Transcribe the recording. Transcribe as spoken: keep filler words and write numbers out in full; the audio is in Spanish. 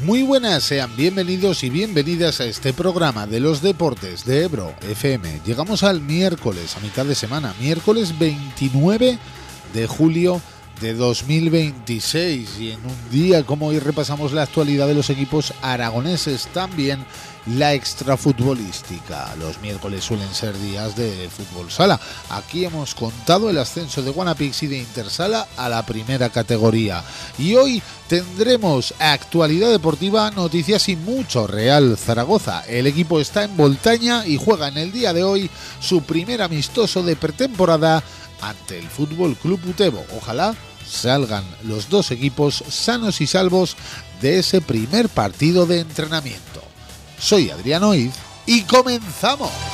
Muy buenas, sean bienvenidos y bienvenidas a este programa de los deportes de Ebro F M. Llegamos al miércoles, a mitad de semana, miércoles veintinueve de julio de dos mil veintiséis, y en un día como hoy repasamos la actualidad de los equipos aragoneses, también la extrafutbolística. Los miércoles suelen ser días de fútbol sala. Aquí hemos contado el ascenso de Guanapix y de Intersala a la primera categoría, y hoy tendremos actualidad deportiva, noticias y mucho Real Zaragoza. El equipo está en Voltaña y juega en el día de hoy su primer amistoso de pretemporada ante el Fútbol Club Utebo. Ojalá salgan los dos equipos sanos y salvos de ese primer partido de entrenamiento. Soy Adrián Oiz y comenzamos.